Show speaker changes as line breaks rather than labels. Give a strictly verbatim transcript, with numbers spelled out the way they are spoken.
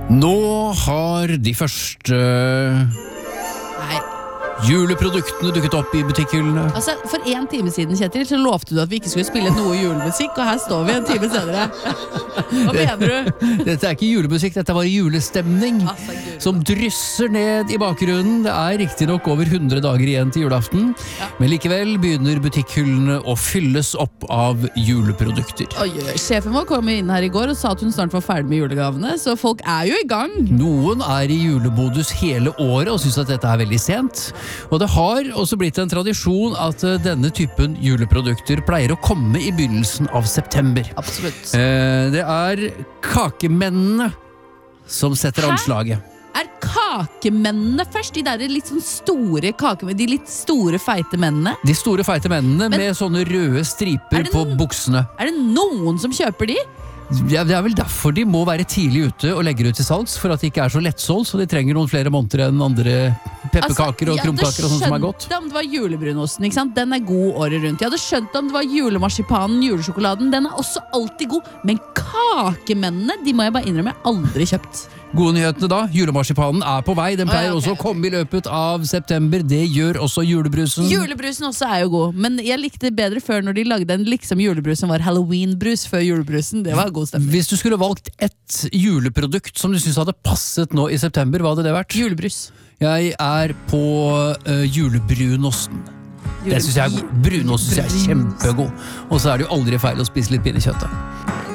Nå har de første
Nei.
juleproduktene dukket opp i butikkhyllene.
Altså, for en time siden, Kjetil, så lovte du at vi ikke skulle spille noe julemusikk, og her står vi en time senere. Hva mener du?
Dette er ikke julemusikk, dette var julestemning
Altså, Gud.
som drysser ned i bakgrunnen. Det er riktig nok over hundre dager igjen til julaften,
Ja.
men likevel begynner butikkhyllene å fylles opp av juleprodukter.
Oi, oi, oi. Sjefen vår kom inn her i går og sa at hun snart var ferdig med julegavene, så folk er jo i gang.
Noen er i julemodus hele året og synes at dette er veldig sent. Og det har også blitt en tradisjon at eh, denne typen juleprodukter pleier å komme i begynnelsen av september.
Absolutt.
Eh, det er kakemennene som setter
Hæ?
anslaget.
Er kakemennene først? De der litt sånn store kakemennene, de litt store feite mennene?
De store feite mennene
Men-
med sånne røde
Er
striper
det
på
noen-
buksene.
Er det noen som kjøper de?
Ja, det er vel derfor de må være tidlig ute og legger ut til salgs, for at de ikke er så lettsolgt, så de trenger noen flere måneder enn andre pepperkaker og
Altså, jeg hadde
krumkaker og sånt som er godt.
skjønt om det var julebrunosten, ikke sant? Den er god året rundt. Jeg hadde skjønt om det var julemarsipanen, julesjokoladen, den er også alltid god. Men kakemennene, de må jeg bare innrømme, jeg har aldri kjøpt.
Gode nyhetene da, julemarsipanen er på vei, den
Å,
pleier
ja, ok,
også å komme i løpet av september, det gjør også julebrusen.
Julebrusen også er jo god, men jeg likte bedre før når de lagde en liksom julebrus som var Halloween-brus før julebrusen. Det var god stemning.
Hvis du skulle valgt ett juleprodukt som du synes hadde passet nå i september, hva hadde det vært?
Julebrus.
Jeg er på uh, julebrunosten. Det synes jeg er god. Brunost synes jeg er kjempegod. Og så er det jo aldri feil å spise litt pinnekjøtt da.